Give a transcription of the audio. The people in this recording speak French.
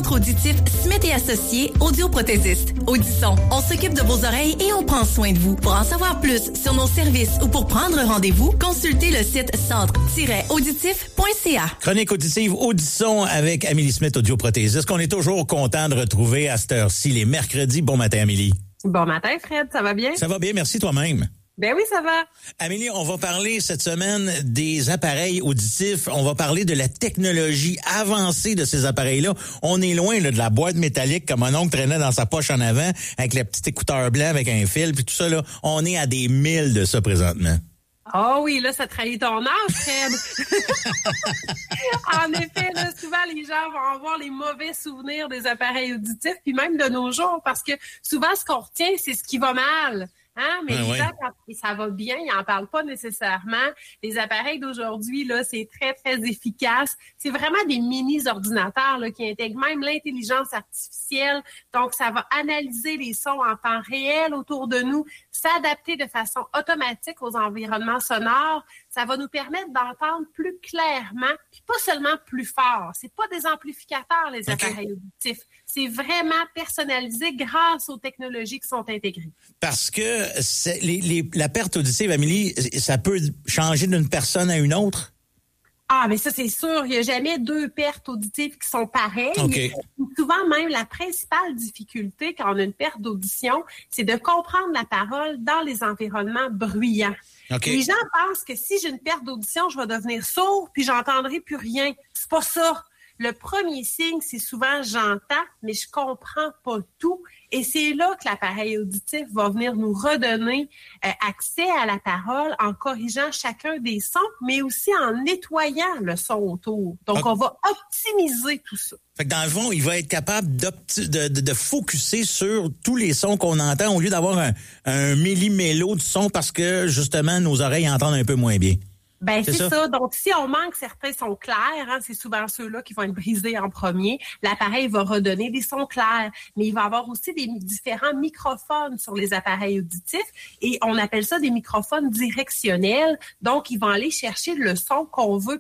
Centre auditif Smith et Associés, audioprothésiste. Audisson, on s'occupe de vos oreilles et on prend soin de vous. Pour en savoir plus sur nos services ou pour prendre rendez-vous, consultez le site centre-auditif.ca. Chronique auditive Audisson avec Amélie Smith, audioprothésiste, qu'on est toujours content de retrouver à cette heure-ci, les mercredis. Bon matin, Amélie. Bon matin, Fred. Ça va bien? Ça va bien, merci toi-même. Ben oui, ça va. Amélie, on va parler cette semaine des appareils auditifs. On va parler de la technologie avancée de ces appareils-là. On est loin là, de la boîte métallique que mon oncle traînait dans sa poche en avant avec le petit écouteur blanc avec un fil puis tout ça. Là. On est à des milles de ça présentement. Oh oui, là, ça trahit ton âge, Fred. En effet, là, souvent, les gens vont avoir les mauvais souvenirs des appareils auditifs, puis même de nos jours, parce que souvent, ce qu'on retient, c'est ce qui va mal. Hein? Mais les gens, quand ça va bien, ils n'en parlent pas nécessairement. Les appareils d'aujourd'hui, là, c'est très, très efficace. C'est vraiment des mini-ordinateurs là, qui intègrent même l'intelligence artificielle. Donc, ça va analyser les sons en temps réel autour de nous, s'adapter de façon automatique aux environnements sonores. Ça va nous permettre d'entendre plus clairement, puis pas seulement plus fort. C'est pas des amplificateurs, les appareils auditifs. C'est vraiment personnalisé grâce aux technologies qui sont intégrées. Parce que la perte auditive, Amélie, ça peut changer d'une personne à une autre? Ah, mais ça, c'est sûr. Il n'y a jamais deux pertes auditives qui sont pareilles. Okay. Souvent, même, la principale difficulté quand on a une perte d'audition, c'est de comprendre la parole dans les environnements bruyants. Okay. Les gens pensent que si j'ai une perte d'audition, je vais devenir sourd puis j'entendrai plus rien. C'est pas ça. Le premier signe, c'est souvent j'entends, mais je comprends pas tout. Et c'est là que l'appareil auditif va venir nous redonner accès à la parole en corrigeant chacun des sons, mais aussi en nettoyant le son autour. Donc, on va optimiser tout ça. Fait que dans le fond, il va être capable de focusser sur tous les sons qu'on entend au lieu d'avoir un millimélo de son parce que, justement, nos oreilles entendent un peu moins bien. Ben c'est ça. Donc, si on manque certains sons clairs, hein, c'est souvent ceux-là qui vont être brisés en premier. L'appareil va redonner des sons clairs, mais il va avoir aussi des différents microphones sur les appareils auditifs et on appelle ça des microphones directionnels. Donc, ils vont aller chercher le son qu'on veut